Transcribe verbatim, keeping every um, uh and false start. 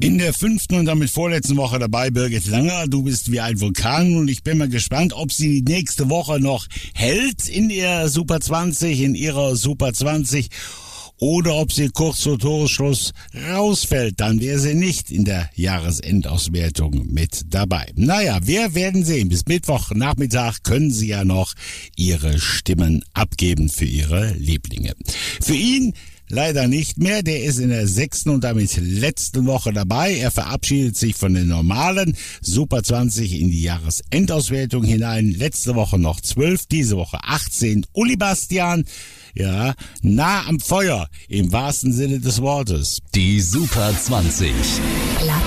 In der fünften und damit vorletzten Woche dabei Birgit Langer. Du bist wie ein Vulkan und ich bin mal gespannt, ob sie die nächste Woche noch hält in ihr Super zwanzig, in ihrer Super zwanzig oder ob sie kurz vor Toresschluss rausfällt. Dann wäre sie nicht in der Jahresendauswertung mit dabei. Naja, wir werden sehen. Bis Mittwochnachmittag können sie ja noch ihre Stimmen abgeben für ihre Lieblinge. Für ihn leider nicht mehr. Der ist in der sechsten und damit letzten Woche dabei. Er verabschiedet sich von den normalen Super zwanzig in die Jahresendauswertung hinein. Letzte Woche noch zwölf, diese Woche achtzehn. Uli Bastian, ja, nah am Feuer im wahrsten Sinne des Wortes. Die Super zwanzig.